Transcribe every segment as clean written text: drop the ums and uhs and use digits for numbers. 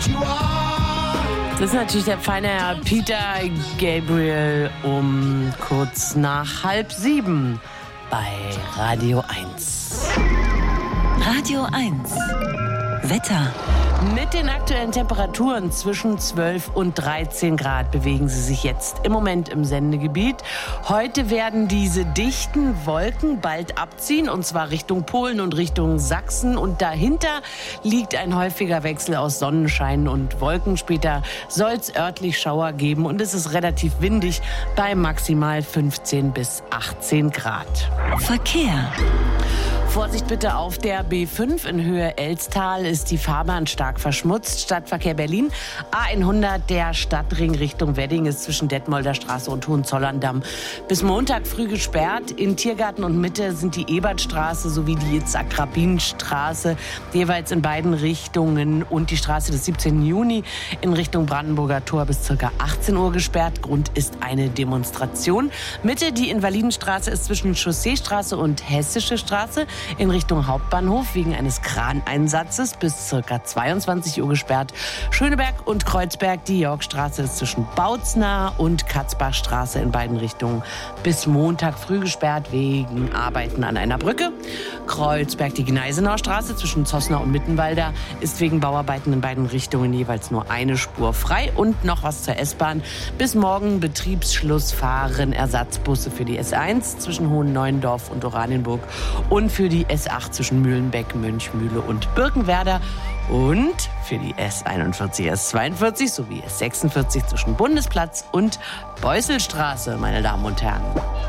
Das ist natürlich der feine Herr Peter Gabriel um kurz nach 6:30 bei Radio 1. Radio 1. Wetter. Mit den aktuellen Temperaturen zwischen 12 und 13 Grad bewegen sie sich jetzt im Moment im Sendegebiet. Heute werden diese dichten Wolken bald abziehen, und zwar Richtung Polen und Richtung Sachsen. Und dahinter liegt ein häufiger Wechsel aus Sonnenschein und Wolken. Später soll es örtlich Schauer geben und es ist relativ windig bei maximal 15 bis 18 Grad. Verkehr. Vorsicht bitte auf der B5 in Höhe Elztal ist die Fahrbahn stark verschmutzt. Stadtverkehr Berlin. A100 der Stadtring Richtung Wedding ist zwischen Detmolder Straße und Hohenzollern-Damm bis Montag früh gesperrt. In Tiergarten und Mitte sind die Ebertstraße sowie die Itzhak-Rabin-Straße jeweils in beiden Richtungen und die Straße des 17. Juni in Richtung Brandenburger Tor bis ca. 18 Uhr gesperrt. Grund ist eine Demonstration. Mitte die Invalidenstraße ist zwischen Chausseestraße und Hessische Straße in Richtung Hauptbahnhof wegen eines Kraneinsatzes bis ca. 22 Uhr gesperrt. Schöneberg und Kreuzberg, die Yorkstraße ist zwischen Bautzner und Katzbachstraße in beiden Richtungen bis Montag früh gesperrt wegen Arbeiten an einer Brücke. Kreuzberg, die Gneisenauer Straße zwischen Zossner und Mittenwalder ist wegen Bauarbeiten in beiden Richtungen jeweils nur eine Spur frei. Und noch was zur S-Bahn. Bis morgen Betriebsschluss fahren Ersatzbusse für die S1 zwischen Hohenneuendorf und Oranienburg und für die S8 zwischen Mühlenbeck, Mönchmühle und Birkenwerder und für die S41, S42 sowie S46 zwischen Bundesplatz und Beusselstraße, meine Damen und Herren.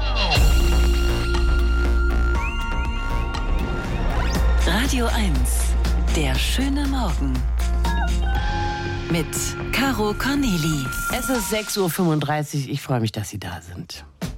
Radio 1. Der schöne Morgen. Mit Caro Corneli. Es ist 6:35 Uhr. Ich freue mich, dass Sie da sind.